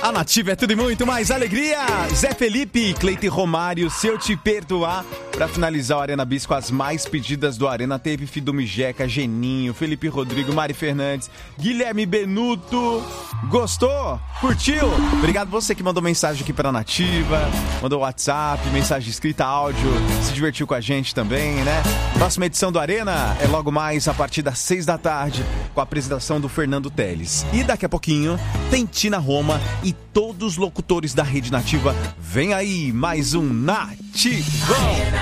A Nativa é tudo e muito mais alegria. Zé Felipe, Cleiton Romário, Se Eu Te Perdoar. Pra finalizar o Arena Bis com as mais pedidas do Arena, teve Fidume Jeca, Geninho, Felipe Rodrigo, Mari Fernandes, Guilherme Benuto. Gostou? Curtiu? Obrigado você que mandou mensagem aqui pra Nativa, mandou WhatsApp, mensagem escrita, áudio, se divertiu com a gente também, né? Próxima edição do Arena é logo mais a partir das 6 da tarde, com a apresentação do Fernando Teles. E daqui a pouquinho tem Tina Roma e todos os locutores da Rede Nativa. Vem aí mais um Nativão!